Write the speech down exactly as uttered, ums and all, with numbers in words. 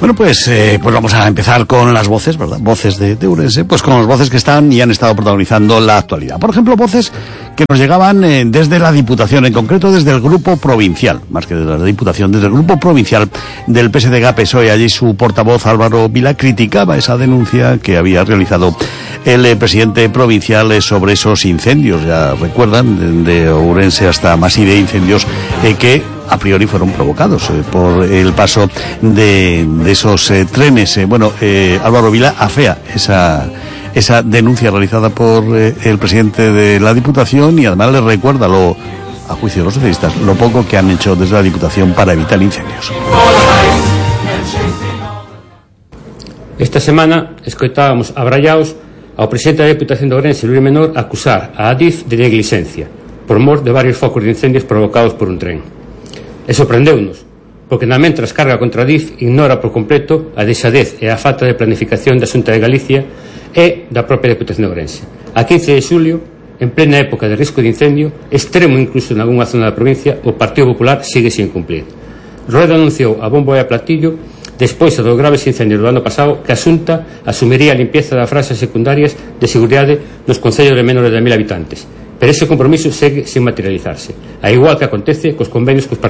Bueno, pues, eh, pues vamos a empezar con las voces, ¿verdad? Voces de, de Ourense, pues con las voces que están y han estado protagonizando la actualidad. Por ejemplo, voces que nos llegaban eh, desde la Diputación, en concreto desde el Grupo Provincial, más que desde la Diputación, desde el Grupo Provincial del P S D G P S O E. Allí su portavoz Álvaro Vila criticaba esa denuncia que había realizado el eh, presidente provincial eh, sobre esos incendios. Ya recuerdan, de, de Ourense hasta Maside, incendios eh, que a priori fueron provocados eh, por el paso de, de esos eh, trenes. Eh, bueno, eh, Álvaro Vila afea esa esa denuncia realizada por eh, el presidente de la Diputación y además le recuerda, lo, a juicio de los socialistas, lo poco que han hecho desde la Diputación para evitar incendios. Esta semana escoitábamos abrallaos ao presidente da Diputación de Ourense, Luís Menor, acusar a Adif de negligencia por mor de varios focos de incendios provocados por un tren. E sorprendeunos, porque na mentras carga contra Adif ignora por completo a deixadez e a falta de planificación da Xunta de Galicia e da propia Diputación de Ourense. A quince de xulio, en plena época de risco de incendio, extremo incluso en algunha zona da provincia, o Partido Popular sigue sin cumplir. Rueda anunciou a bombo e a platillo, despois dos graves incendios do ano pasado, que a Xunta asumiría a limpieza das franxas secundarias de seguridade nos concellos de menores de mil habitantes. Pero ese compromiso segue sin materializarse, a igual que acontece cos convenios cos partidos